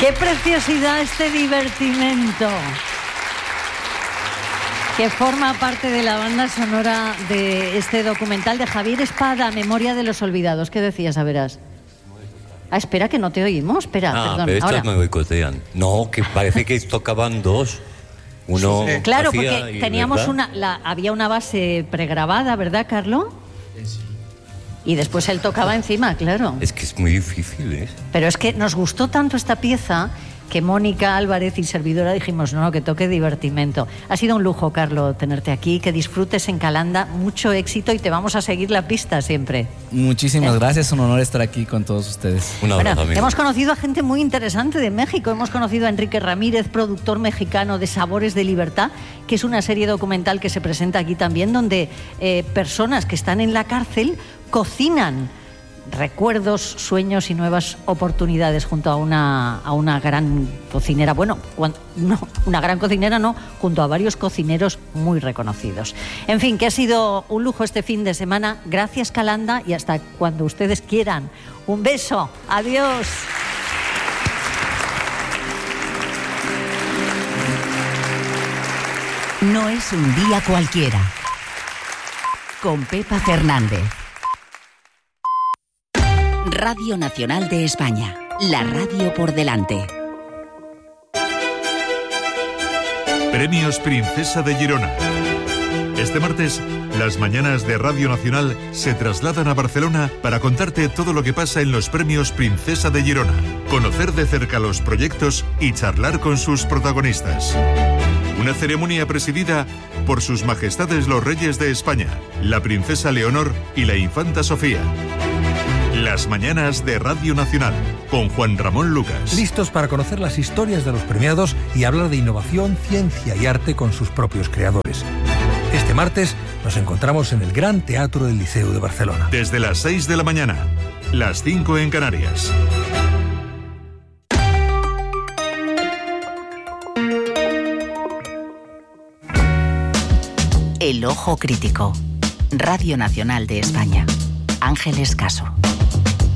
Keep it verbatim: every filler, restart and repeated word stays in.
¡Qué preciosidad este divertimento! Que forma parte de la banda sonora de este documental de Javier Espada, Memoria de los Olvidados. ¿Qué decías, a verás? Ah, espera, que no te oímos. Espera, ah, perdón. pero estos ahora. me boicotean. No, que parece que tocaban dos. Uno sí, claro, hacía porque y, teníamos ¿verdad? una, la, había una base pregrabada, ¿verdad, Carlos? Sí. Y después él tocaba encima, claro. Es que es muy difícil, ¿eh? Pero es que nos gustó tanto esta pieza que Mónica Álvarez y servidora dijimos, no, no, que toque divertimento. Ha sido un lujo, Carlos, tenerte aquí, que disfrutes en Calanda, mucho éxito y te vamos a seguir la pista siempre. Muchísimas ¿Eh? gracias, un honor estar aquí con todos ustedes. Un abrazo, bueno, amigo. Hemos conocido a gente muy interesante de México, hemos conocido a Enrique Ramírez, productor mexicano de Sabores de Libertad, que es una serie documental que se presenta aquí también, donde eh, personas que están en la cárcel cocinan recuerdos, sueños y nuevas oportunidades junto a una, a una gran cocinera. Bueno, cuando, no, una gran cocinera no, junto a varios cocineros muy reconocidos. En fin, que ha sido un lujo este fin de semana. Gracias, Calanda, y hasta cuando ustedes quieran. Un beso. Adiós. No es un día cualquiera. Con Pepa Fernández. Radio Nacional de España, la radio por delante. Premios Princesa de Girona. Este martes, las mañanas de Radio Nacional se trasladan a Barcelona para contarte todo lo que pasa en los Premios Princesa de Girona, conocer de cerca los proyectos y charlar con sus protagonistas. Una ceremonia presidida por sus majestades los reyes de España, la princesa Leonor y la infanta Sofía. Las mañanas de Radio Nacional, con Juan Ramón Lucas. Listos para conocer las historias de los premiados y hablar de innovación, ciencia y arte con sus propios creadores. Este martes nos encontramos en el Gran Teatro del Liceu de Barcelona. Desde las seis de la mañana, las cinco en Canarias. El Ojo Crítico. Radio Nacional de España. Ángeles Caso.